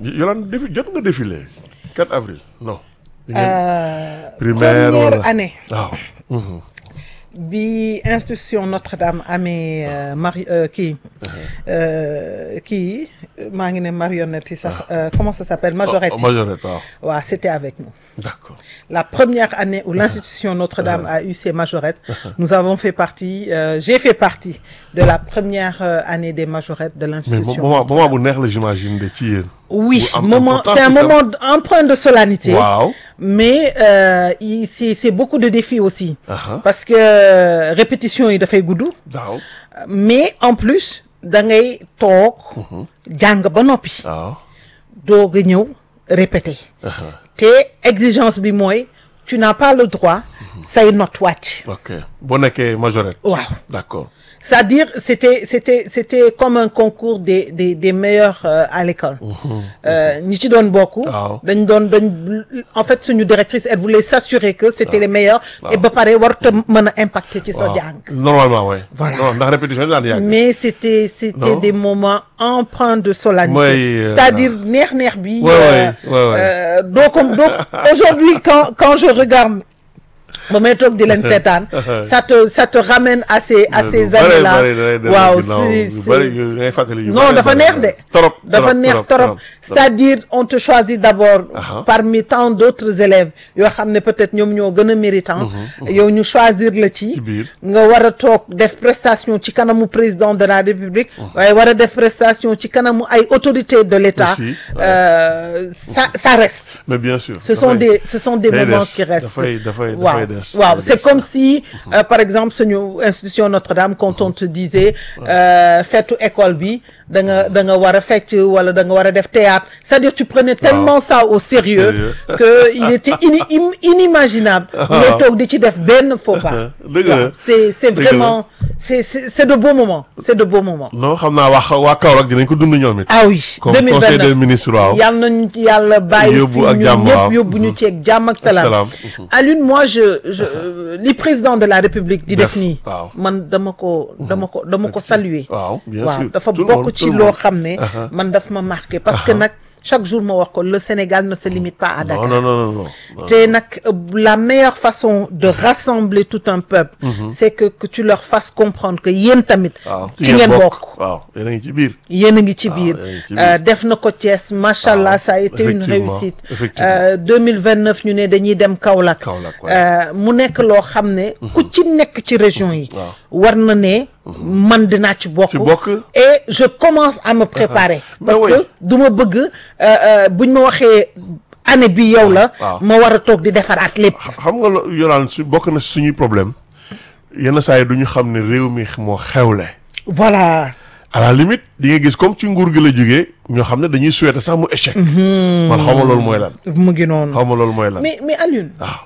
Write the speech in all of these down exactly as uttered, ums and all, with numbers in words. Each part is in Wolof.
Yolande défi jot nga défilé quatre avril non. Euh, primaire première wala année waaw. bi institution Notre-Dame amee euh, mari euh, kii euh, kii maa ngi ne marionnette yi sax euh, comment ça s'appelle majorette Oh, majorette waaw. waaw c'était avec nous. D'accord. La première année où l'institution Notre-Dame a eu ses majorettes, nous avons fait partie, euh, j'ai fait partie de la première euh, année des majorettes de mais l'institution. moment moment bu neex la j'imagine de ci yéen. Oui, Ou am- moment, importance c'est un itam. moment empreint de solennité, Waaw. mais euh, il- c'est c'est beaucoup de défis aussi, Aha. parce que euh, répétition yi dafay gudd, Waaw. mais en plus da ngay toog jàng ba noppi Waaw. doog a ñëw répéter. te exigence bi mooy tu n'as pas le droit say note wàcc. Ok boo nekkee majorette. Waaw. D'accord. C'est-à-dire c'était c'était c'était comme un concours des des des meilleurs euh, à l'école. Euh, ñi ci doon bokk. Waaw. dañ doon dañ en fait suñu directrice elle voulait s'assurer que c'était les meilleurs. et ba pare warut a mën a impacter ci sa Waaw. jàng. Normalement oui. Voilà. Non ndax répétition yi daan yàgg. Mais c'était c'était Non. des moments empreints de solennité. Mooy, euh, c'est-à-dire neex-neex bi. Ouais, euh, ouais, ouais, ouais. euh, donc donc aujourd'hui quand quand je regarde ba may toog di leen seetaan ça te ça te ramène à ces à ces années là waaw si si non dafa neex de trop dafa neex trop c'est-à-dire on te choisit d'abord parmi tant d'autres élèves yoo xam ne peut-être ñoom ñoo gën a méritant yow ñu choisir la ci ci biir nga war a toog def prestation ci kanamu président de la République waaye war a def prestation ci kanamu ay autorités de l'État Aussi, ouais. euh, ça ça reste mais bien sûr ce sont des ce sont des day moments des. qui restent Dafay dafay waaw dafay des. waaw Day c'est des. comme si euh, par exemple suñu institution Notre-Dame quand on te disait euh, feetu école bi da nga da nga war a fecc wala da nga war a def théâtre c'est-à-dire tu prenais tellement ça au sérieux Sérieux. que il était ini- im- inimaginable ngay toog di ci def benn faux pas Dëgg la. waaw c'est c'est Dëgg la. vraiment c'est c'est c'est de beaux moments c'est de beaux moments non xam naa waa waa Kaolack dinañ ko dund ñoom it. ah oui comme deux mille conseil des vingt-neuf ministres waaw. yàlla nañu yàlla bàyyi Yóbbu fi ak ñun jàmm, waaw. ñëpp yóbbu ñu ci ak jàmm ak salaam salaam. Alioune moi je je li président de la République di def Def, nii waaw. man dama ko dama ko dama ko saluer waaw bien waaw sûr. dafa Tout le monde, bokk tout ci le loo monde. xam ne man daf ma marqué parce que nag chaque jour ma wax ko le Sénégal ne se limite pas à Dakar. non non non non non. te nag la meilleure façon de rassembler tout un peuple c'est que que tu leur fasses comprendre que yéen tamit waaw ci ngeen bokk waaw yéen a ngi ci biir. yéen a ngi ci biir yéen a ngi ci biir. Euh, def na ko Thiès machallah Ah, ça a été une effectivement, réussite effectivement. Euh, deux mille vingt-neuf ñu ne dañuy dem Kaolack Kaolack, ouais. Euh, mu nekk loo xam ne ku ci nekk ci région yi waaw. war na ne man dinaa ci bokk Ci bokk. et je commence à me préparer Mais parce oui. que du ma bëgg euh, euh, buñ ma waxee année bi yow la waaw. ma war a toog di defaraat lépp xam nga lo Yolande su bokk na si suñuy problème yenn saa yi du ñu xam ne réew mi moo xewle. voilà à la limite di nga gis comme ci nguur gi la jógee ñoo xam ne dañuy souhaiter sax mu échec. man xaw ma loolu mooy lan. mu ngi noonu xaw ma loolu mooy lan. mais mais Alioune waaw.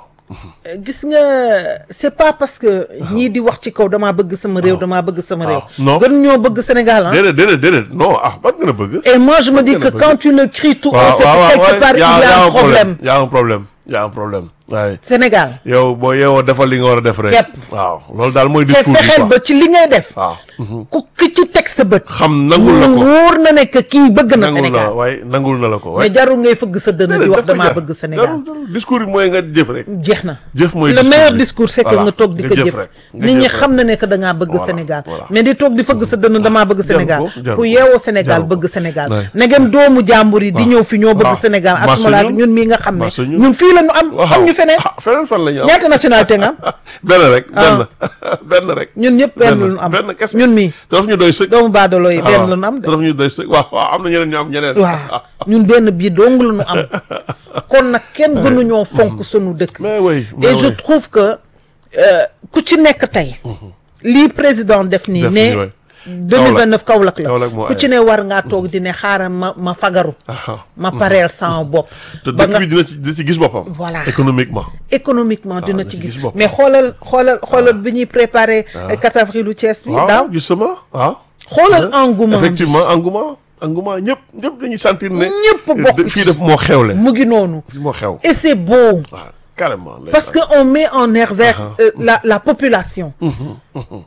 gis nga c'est pas parce que ñii di wax ci kaw damaa bëgg sama réew damaa bëgg sama réew non. gën ñoo bëgg Sénégal hein déedéet déedéet déedéet non ah ban nga a bëgg. et moi je me dis Gën que a bëgg. quand tu le cries tout haut waaw c'est waaw que quelque waaw part il y a un problème y a un problème y a un problème waaye. Sénégal yow boo yeewoo defal li nga war a def rek. Képp. waaw loolu daal mooy te discours bi fexeel ba quoi. ci li ngay def waaw. ku ki ci teg sa bët xam nangul la mu ko. wóor na ne que kii bëgg na nangul na Sénégal waaye nangul na la ko mais waaye. jarul ngay fëgg sa dënn di wax daf ko damaa jar. bëgg Sénégal jarul jarul discours yi mooy nga jëf rek. jeex na jëf mooy le discours meilleur bi. discours c'est que Voilà. nga toog di Nga ko jëf jëf rek. Nga nit ñi jëf rek. xam na ne que da ngaa bëgg Voilà, Sénégal voilà. mais di toog di fëgg sa dënn damaa bëgg Sénégal ko, jaru ku ko. yeewoo Sénégal Jaru ko. bëgg Sénégal Ouais. negem doomu jàmbur yi di Waaw. ñëw fi ñoo bëgg Waaw. Sénégal Massa asumala ñun. ñun mii nga xam Massa ne ñun. ñun fii la ñu am waaw am ñu feneen ah feneen fan la ñu am. ñaata nationalité nga am benn rek. Ah. benn benn rek. ñun ñëpp benn la ñu am benn kese. ñun mii te daf ñu doy sëg. doomu baadolo yi benn waaw. la ñu am de te daf ñu doy sëg waaw waaw am na ñeneen ñu am ñeneen. waaw ñun benn bii dong la ñu am kon nag kenn gënuñoo fonk sunu dëkk mais oui. mais et je oui. trouve que euh, ku ci nekk tey lii président def nii Def ne nii, ouais. deux mille vingt-neuf Kaolack la Kaolack moo ku ci ne war ngaa toog di ne xaaral ma ma fagaru Ah. ma pareel sama bopp te ba dëkk nga bi dina ci dina ci gis boppam. Voilà. économiquement. économiquement dina dina ci ci gis gis boppam. mais xoolal xoolal xoolal bi ñuy préparé quatre avril u Thiès bi daaw waaw justement waaw. xoolal engouement bi effectivement engouement engouement ñëpp ñëpp dañuy sentir ne. ñëpp bokk fii def moo xewle. mu ngi noonu fii moo xew. et c'est beau waaw carrément. parce que on met en exergue euh, la la population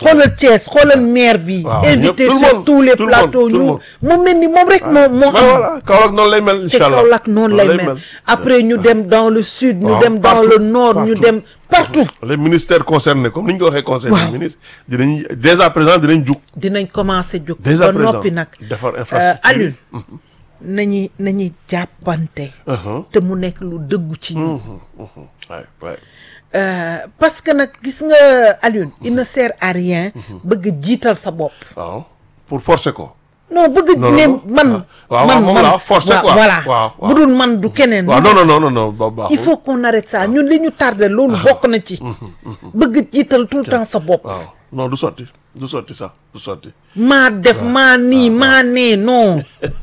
xoolal Thiès xoolal maire bi. waaw invité ñëpp, tout le sur monde, tous les tout le monde, plateaux tout le ñu monde. mu mel ni moom rek moo moo mais am. voilà Kaolack noonu lay mel te incha allah Kaolack noonu lay mel après ñu dem dans le sud ñu waaw, dem dans partout, le nord ñu partout. dem partout. les ministères concernés comme ni ñu ko waxee conseil Waaw. des ministres dinañ dès à présent dinañ jug dinañ commencer jóg. dès à ba présent noppi nag defar euh, infrastructure Alioune nañuy nañuy jàppante. Uh-huh. te mu nekk lu dëggu ci ñun. waay waay Euh, parce que nag gis nga Alioune il ne sert à rien bëgg jiital sa bopp. waaw pour forcer ko non bëgg Non, ne non, non. man. waaw, man moom man la forcer waaw, quoi. voilà waaw, waaw. bu dul man du keneen. waaw non non non non non ba baaxul il faut qu'on arrête ça ñun li ñu tardé loolu bokk na ci. bëgg jiital tout le temps sa bopp. waaw non du sotti du sotti sax du sotti maa def maa nii maa nee non.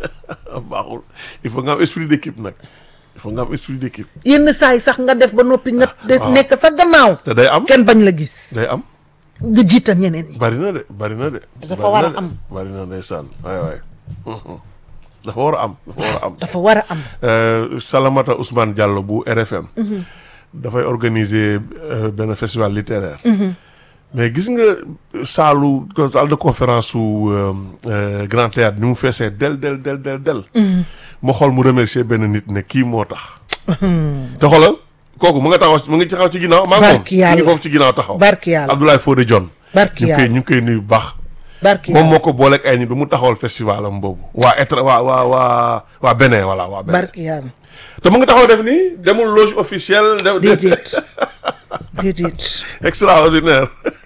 baaxul il faut nga am esprit d'équipe nag il faut nga am esprit d'équipe yenn saa yi sax nga def ba noppi nga des waaw. nekk sa gannaaw. te day am kenn bañ la gis. day am nga jiital ñeneen ñi. bari na de bari na de dafa bari war na a de. am. bari na ndeysaan waay waay dafa war a am dafa war a am dafa war a am. Euh, Salamata Ousmane Diallo bu R F M dafay organiser euh, benn festival littéraire mais gis nga saalu salle de conférence su euh, euh, Grand Théâtre ni mu feesee del del del del del ma xool mu remercier benn nit ne kii moo tax te xoolal kooku mu nga taxaw mu ngi taxaw ci ginnaaw maa ngi moom Barki mu ngi yàlla. foofu ci ginnaaw taxaw Barki yàlla. Abdoulaye Fodé John Barki ñu ngi koy yàlla. ñu ngi koy nuyu bu baax barki moom moo ko booleeg ay nit ba mu taxawal festival am boobu waa etra waa waa waa waa Bénin voilà waa Bénin barki yàlla. te mu ngi taxaw def nii demul loge officielle de déedéet déedéet. extraordinaire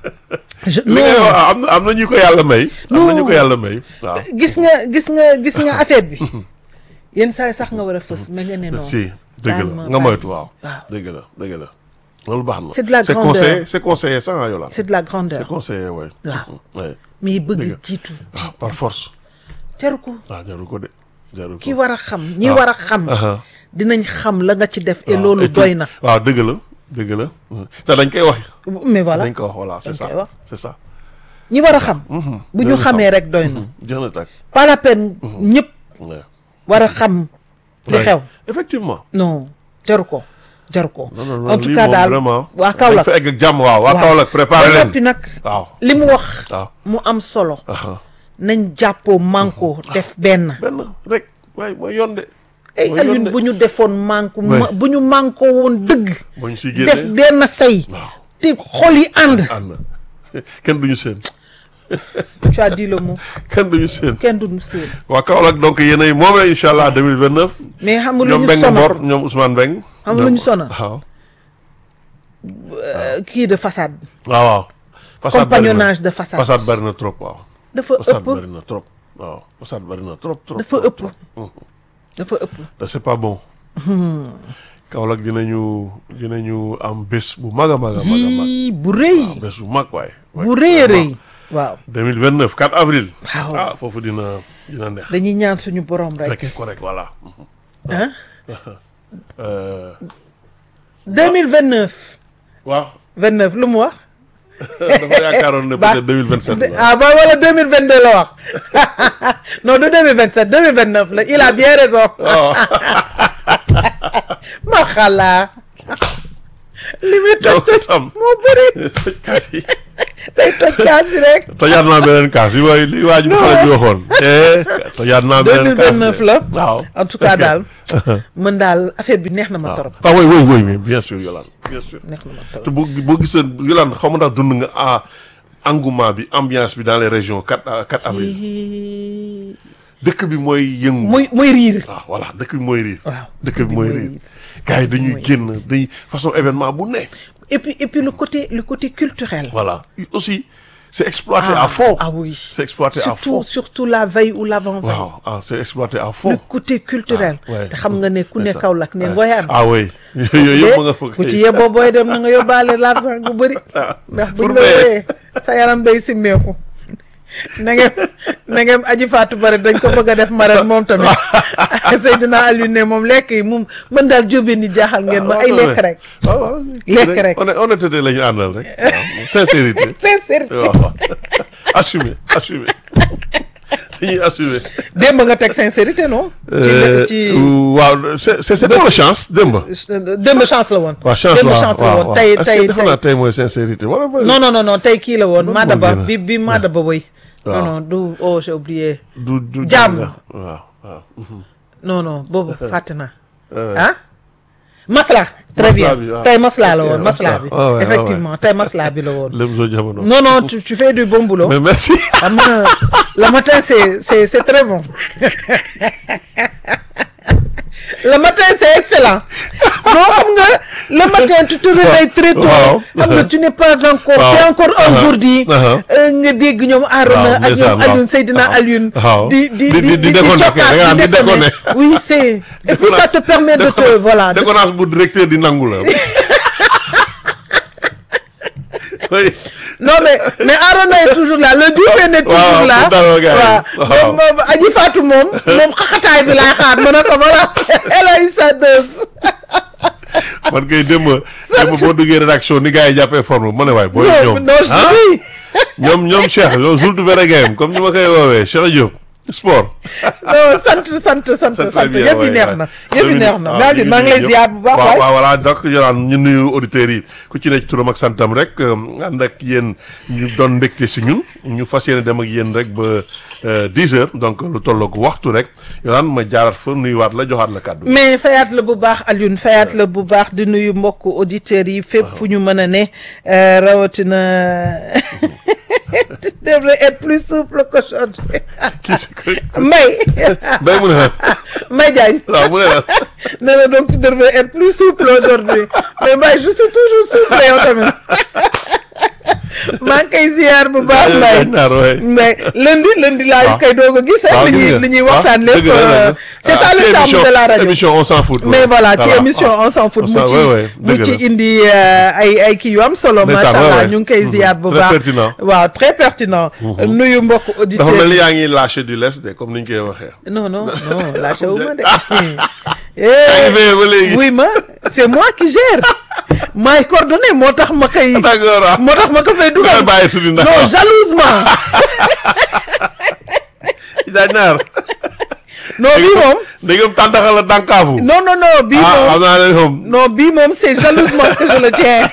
je li ngay non wax am na am na ñu ko yàlla may am na ñu ko yàlla may waaw gis nga gis nga gis nga affaire bi yenn saa yi sax nga war a fës mais nga ne non. si dëgg la Calme, nga moytu waaw waaw. dëgg la dëgg la loolu baax na C'est de la c'est grandeur. conseillé c'est conseillé ça ah Yolande c'est de la c'est grandeur. conseillé waay waaw ouais mais Dëgg bëgg la. jiitu. waaw par force jaru ko waaw jaru ko de jaru ko ki war a xam ñi waaw. war a xam. Aha. dinañ xam la nga ci def. et waaw, loolu et tout. doy na. waaw dëgg la dëgg la te dañ koy wax mais voilà dañ ko wax voilà c'est dañ ça koy wax. c'est ça ñi war a xam. bu ñu dañu xamee xam. rek doy na. jeex na tàkk pas la peine ñëpp ouais. war a xam li Ouais. xew. effectivement non jaru ko jaru ko. non non non en tout lii cas moom daal vraiment waa dañ Kaolack fa egg ak jàmm waaw waa Kaolack préparé ba leen noppi nag waaw li mu wax waaw mu am solo aha nañ jàppoo manko def benn benn rek waaye mooy yoon de ay mooy yoon Alioune de. bu ñu defoon manko Ouais. ma- bu ñu manko woon dëgg boo ñu siy def génnee benn say waaw te xol yi ànd ànd kenn duñu seen tu as dit le mot kenn duñu seen kenn duñu seen waa Kaolack donc yéenay moom la incha allah deux mille vingt neuf mais xam nga lu ñoom ñu Mbengue Mbor sonal ñoom Ousmane Mbengue xam nga lu ñu sonal waaw euh, kii de façade waaw waaw façade bari na compagnonnage de façade façade bari na trop waaw dafa façade ëpp bari na trop waaw façade bari na trop trop dafa trop, ëpp trop. dafa ëpp te c'est pas bon Kaolack dinañu dinañu am bés bu mag a mag a mag a mag yii bu rëy bés bu mag waaye bu rëy a rëy waaw deux mille vingt neuf quatre avril waaw ah foofu dina dina neex dañuy ñaan suñu borom rek fekkee ko rek voilà ah Euh, deux mille vingt neuf waaw vingt neuf lu mu wax dafa yaakaaroon ne Ba- peut-être deux mille vingt sept la ah ba wala deux mille vingt deux la wax non du deux mille vingt sept deux mille vingt neuf la il a bien raison waaw ma xalaa li muy toj yow toj tam moo bëri toj kaas yi day toj kaasi rek tojaat naa beneen kaas yi waaye li waa ji bu xale bi waxoon eh tojaat naa deux beneen mille kaas vingt neuf la waaw en tout cas daal mën daal affaire bi neex na ma trop ah oui oui oui mais bien sûr Yolande bien sûr neex na ma trop te boo boo gisee Yolande xaw ma ndax dund nga ah engouement bi ambiance bi dans les régions quatre quatre avril dëkk bi mooy yëngu muy muy riir waaw voilà dëkk bi mooy riir waaw dëkk bi mooy riir gars yi dañuy génn dañuy façon événement bu ne et puis et puis le côté le côté culturel voilà aussi c'est exploité ah, à fond ah oui c'est exploité à surtout fond surtout la veille ou l'avant-veille waaw ah c'est exploité à le fond côté culturel Ah, ouais. te xam nga ne ku ne C'est ça. Kaolack ne Ouais. ngoyaan ah oui yooyu yëpp ma nga fa ku ci yeboo booy dem na nga yóbbaale l'argent bu bëri ndax buñ la wooyee sa yaram day simmeeku na ngeen na ngeen aji faatu bari dañ ko bëgg a def maral moom tamit Seydina Aliou ne moom lekk yi moom mën daal jóbeen ni jaaxal ngeen ma ay lekk rek waaw waaw lekk rek. honnêt- honnêteté la ñu àndal rek waaw sincérité sincérité waaw assumé assumé dañuy assumer. démb nga teg sincérité non. ci ci waaw c'est c'est pour la chance démb. démb chance la woon. waaw chance démb chance la woon tey tey defe naa tey mooy sincérité wala. non non non tey kii la woon. Madaba bi bi Madaba woy. non non du oh j'ai oublié. du du jàmm waaw waaw. non non boobu fàtte naa. ah. Masla. très bien tey Masla la woon Masla bi. effectivement tey Masla bi la woon. non non tu tu fais du bon boulot. mais merci. xam nga le matin c'est c'est c'est très bon. le matin c'est excellent. non xam nga le matin tu te réveilles très tôt. xam nga tu n'es pas encore. tu es encore engourdi. nga dégg ñoom Arona ak ñoom Alioune Seydina Alioune. di di di di di cokkaas di déconner. oui c'est et puis ça te permet de te voilà. déconnance bu directeur di nangu la. non mais mais Arona est toujours là le Dioufène est toujours là. waaw moom Aji Fatou moom. moom xaxataay bi laay xaar ma ne ko voilà elle a eu sa dose. man kay démb. démb boo duggee rédaction ni gars yi jàppee forme ma ne waay. booy ñoom ñoom ñoom Cheikh ñoom Zoult Veregem comme ni ma koy woowee Cheikh Diop sport. non sant sant sant sant yëf yi neex na yëf yi neex na. daal di maa ngi lay ziar bu baax waay waaw voilà donc ñu nuyu auditeurs yi ku ci nekk turam ak santam rek ànd ak yéen ñu doon mbégte si ñun ñu fas yéene dem ak yéen rek ba dix heures donc lu tolloog waxtu rek yolaan ma jaarat fa nuyuwaat la joxaat la kàddu. mais fayaat la bu baax Alioune fayaat la bu baax di nuyu mbokk auditeurs yi fépp fu ñu mën a ne rawatina. tu devrais être plus souple qu'aujourd'hui. Mbaye. Mbaye mu ne la. Mbaye Diagne. waaw mu ne la. nee na donc tu devrais être plus souple aujourd'hui mais Mbaye je suis toujours souple yow tamit. maa ngi koy ziar bu baax Mbaye. Mbaye lundi lundi laa yu koy doog a gis. waaw li ñuy li ñuy waxtaan lépp. c'est ça le charme de la radio émission on s'en fout. mais voilà ci émission on s'en fout. mu ci mu ci indi ay ay kii yu am solo. macha allah ñu ngi koy ziar bu baax. très pertinent waaw très pertinent. nuyu mbokk auditeurs dafa mel ni yaa ngi lâché du lest de comme ni ñu koy waxee. non non non lâché wu ma de. eh oui ma c'est moi qui gère. maay coordonné moo tax ma koy. d'accord moo tax ma ko fay dugal. non jalousement. Diagne Naar. non bii moom. ndegam tàndaxal la dànkaafu. non non non bii moom xam naa ne moom. non bii moom c'est jalousement que je le tiens.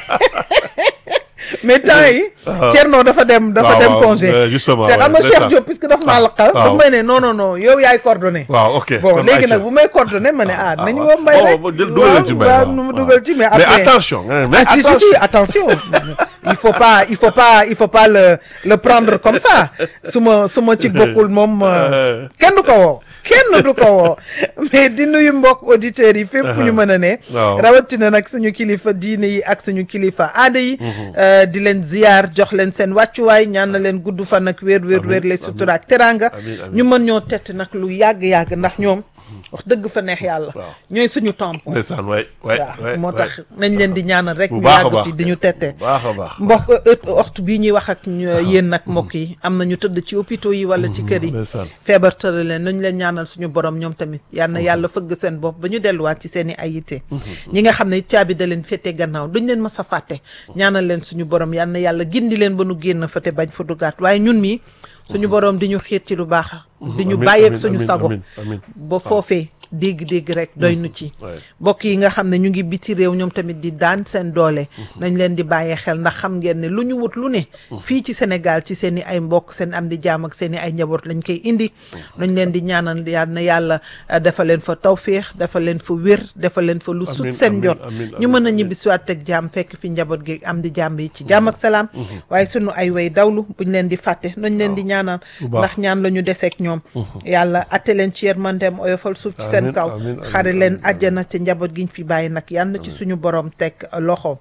mais temps yi. Thierno dafa dem dafa dem congé. justement te xam nga Cheikh Diop puisque dafa maa laqal. waaw may ne non non non yow yaay coordonné. waaw ok bon léegi nag bu may coordonné ma ne ah nañu woo Mbaye rek. dugal ci Mbaye waaw nu mu dugal ci mais après. mais attention. mais ah si si si attention. il faut pas il faut pas il faut pas le le prendre comme ça su ma su ma ci bokkul moom kenn du ko woo. kenn du ko woo mais di nuyu mbokk auditeurs yi fépp fu ñu mën a ne. rawatina nag suñu kilifa diine yi ak suñu kilifa aada yi. di leen ziyaar jox leen seen wàccuwaay ñaan na leen gudd fan ak wér wér wér les sutura ak teranga ñu mën ñoo tett nag lu yàgg-yàgg ndax ñoom wax dëgg fa neex yàlla ñooy suñu tampon ndeysaan waay waay waaw moo tax nañ leen di ñaanal rek ñu yàgg fi di ñu tette mbokk waxtu bii ñuy wax ak yéen nag mbokk yi am na ñu tëdd ci hôpitaux yi wala ci kër yi feebar tëral leen nañ leen ñaanal suñu borom ñoom tamit yal na yàlla fëgg seen bopp ba ñu delluwaat ci seen i ay yitte ñi nga xam ne caabi da leen féete gannaaw duñ leen mës a fàtte ñaanal leen suñu borom yal na yàlla gindi leen ba nu génn fa te bañ fa dugaat waaye ñun mii suñu borom di ñu xiit ci lu baax di ñu bàyyeeg suñu sago ba foofee dégg-dégg rek doy nu ci mbokk yi nga xam ne ñu ngi biti réew ñoom tamit di daan seen doole nañ leen di bàyyee xel ndax xam ngeen ne lu ñu wut lu ne fii ci Sénégal ci seen i ay mbokk seen am di jaam ak seen i ay njaboot lañ koy indi nañ leen di ñaanal yal na yàlla dafa leen fa tawféex dafa leen fa wér dafa leen fa lu sut seen jot ñu mën a ñibbi siwaat ak jaam fekk fi njaboot gi am di jaam yi ci jaam ak salaam waaye sunu ay way dawlu buñ leen di fàtte nañ leen di ñaanal ndax ñaan la ñu deseek ñoom yàlla atte leen ci yërmandeem oyofal suuf ci seen kaw xare leen àjjana ci njaboot giñ fi bàyyi nag yal na ci suñu borom teg loxo.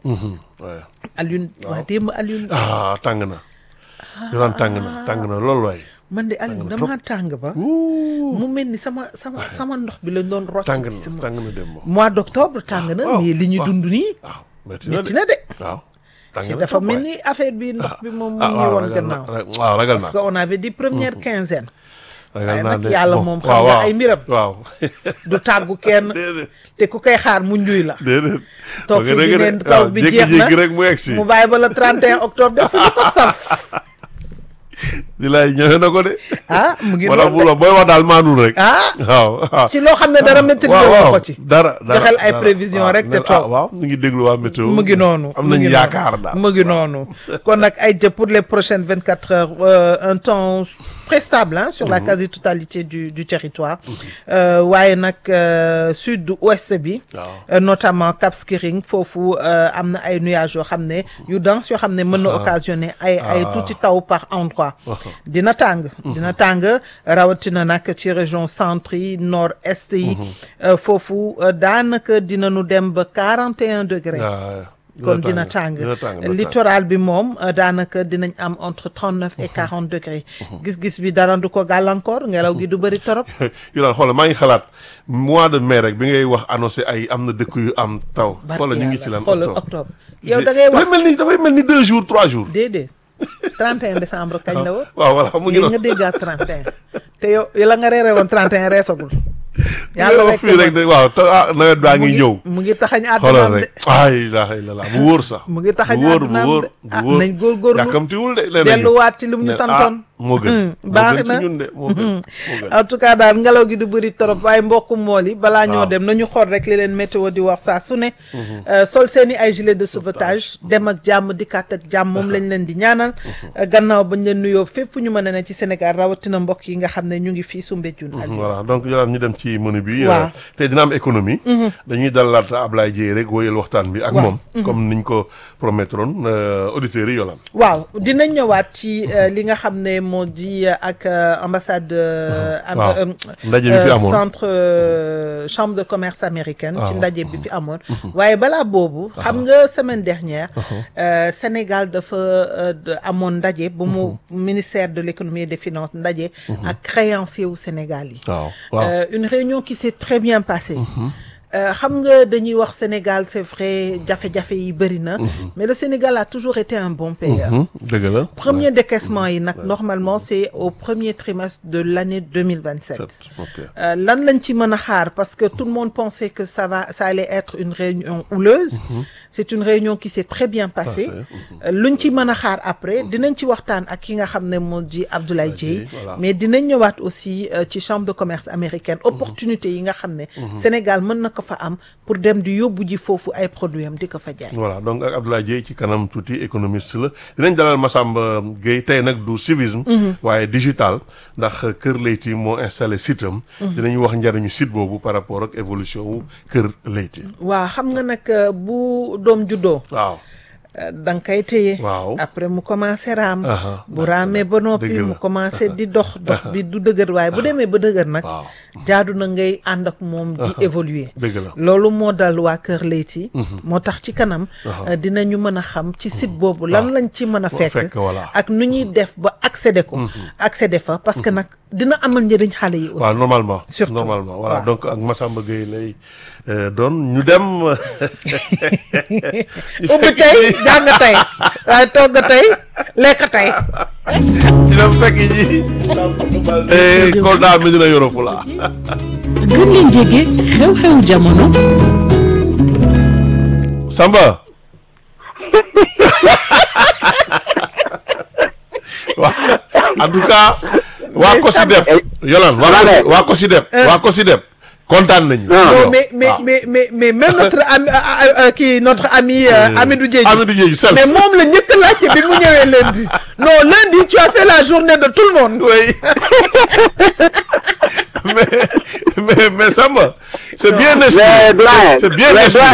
Alioune waa démb Alioune. ah tàng na. yolaan tàng na tàng na lool waay. man de Alioune damaa tàng ba. mu mel ni sama sama sama ndox bi lañ doon rocc. tàng na tàng na démb. mois d'octobre tàng na. mais li ñu dund nii. waaw métti na de. waaw. dafa mel ni affaire bi ndox bi moom mu ngi woon gannaaw. waaw ragal naa parce que on avait dit première quinzaine. waaye nag yàlla moom xam nga ay mbiram. waaw du tàggu kenn. te ku koy xaar mu njuy la. déedéet. toog fi di leen taw bi jeex na rek mu egg si mu bàyyi ba le trente et un octobre def ñu ko saf. di lay ñëwee na ko de. ah mu ngi wala bu la booy wax daal maanul rek. ah waaw ci loo xam ne dara maîtriser waaw ko ci. dara dara joxel ay prévision rek te toog waaw ñu ngi déglu waa météo. mu ngi noonu am nañu yaakaar daal mu ngi noonu. kon nag ay jë pour les prochaines vingt quatre heures euh, un temps très stable hein, sur la quasi-totalité du du territoire. Euh, waaye nag euh, sud ouest bi. Euh, notamment Cap Skirring foofu euh, am na ay nuages yoo xam ne yu dense yoo xam ne mën na occasionner ay ay tuuti taw par endroit. dina tàng. dina tàng rawatina nag ci région centre yi nord est yi. foofu daanaka dinañu dem ba quarante et un degrés. kon dina tàng littoral bi moom daanaka dinañ am entre trente neuf et quarante degrés. gis-gis bi dara du ko gàllankoor ngelaw gi du bëri torop. yu daal xoolal maa ngi xalaat mois de mai rek bi ngay wax annoncé ay am na dëkk yu am taw. xoolal ñu ngi ci lan xoolal octobre. yow da ngay wax dafay mel ni dafay mel ni deux jours trois jours. déedéet trente et un décembre kañ la woon. waaw voilà mu ngi nga déggaat trente et un te yow la nga reere woon trente et un reesagul. yàlla rek fii rek de waaw te ah nawet baa ngi ñëw. mu ngi taxañ àddunaam xoolal de rek ay ilaha illallah bu wóor sax. mu ngi taxañ bu wóor bu àddunaam wóor de bu ah wóor nañ góorgóorlu yàkkamtiwul de. leneen delluwaat ci li mu ñu santoon. moo gën baax na ñun de moo gën moo gën. en tout cas daal ngelaw gi du bëri torop waaye mbokku mool yi balaa ñoo dem nañu xool rek li leen météo di wax saa su ne. sol seeni ay gilet de sauvetage dem ak jàmm dikkaat ak jàmm moom lañ leen di ñaanal. gannaaw bañ leen nuyoo fépp fu ñu mën a ne ci Sénégal rawatina mbokk yi nga xam ne ñu ngi fii Soumbédioune. voilà donc yow ñu dem ci menu bi. waaw tey dina am économie. dañuy dalalaat Ablaye Dieye rek wóyal waxtaan bi. ak moom comme niñ ko promettroon auditeurs yi yolaan. waaw dinañ ñëwaat ci li nga xam ne moo di ak ambassade. waaw ndaje bi fi amoon centre chambre de commerce américaine. ci ndaje bi fi amoon. waaye balaa boobu. xam nga semaine dernière. Sénégal dafa amoon ndaje bu mu ministère de l'économie et des finances ndaje. ak créanciers wu Sénégal yi. waaw une réunion qui s'est très bien passée. xam nga dañuy wax Sénégal c'est vrai jafe-jafe yi bëri na. mais le Sénégal a toujours été un bon payeur. dëgg la premier décaissement yi nag normalement c'est au premier trimestre de l'année deux mille vingt-sept. lan lañ ci mën a xaar parce que tout le monde pensait que ça va ça allait être une réunion houleuse. c'est une réunion qui s'est très bien passée. luñ ci mën a xaar après dinañ ci waxtaan ak ki nga xam ne moo di Abdoulaye Dieye. mais dinañ ñëwaat aussi ci chambre de commerce américaine opportunité yi nga xam ne. Sénégal mën na ko fa am pour dem di yóbbu ji foofu ay produits am di ko fa jaay. voilà donc ak Abdoulaye Dieye ci kanam tuuti économiste la dinañ dalal Massamba Gueye tey nag du civisme. waaye digital ndax Kër Leyti moo installé site am. dinañ wax njariñu site boobu par rapport ak évolution wu Kër Leyti. waaw xam nga nag bu doom juddoo. waaw. da nga koy téye. waaw après mu commencé raam. bu raamee ba noppi mu commencé di dox dox bi du dëgër waaye bu demee ba dëgër nag. jaadu na ngay ànd ak moom di évoluer. dëgg la loolu moo dal waa Kër Leyti. moo tax ci kanam. dinañu mën a xam ci site boobu lan lañ ci mën a fekk. ak nu ñuy def ba accéder ko. accéder fa parce que nag dina amal njëriñ xale yi aussi. waaw normalement surtout normalement voilà donc ak Massamba Gueye lay doon ñu dem. ubbi tey jàng tey waaye togg tey lekk tey. ñu dem fekk ji. Kolda mi dina Europe la. gën leen jege xew-xewu jamono. Samba. waaw en tout cas. waa Kosidep. Yolaan waa waa Kosidep. waa Kosidep. kontaan nañu. non mais mais mais mais mais même notre ami kii notre ami Amidou Diedhiou. Amidou Diedhiou mais moom la njëkk a laajte bi mu ñëwee lundi. non lundi tu as fait la journée de tout le monde. oui mais mais mais Samba. c'est bien. c'est bien.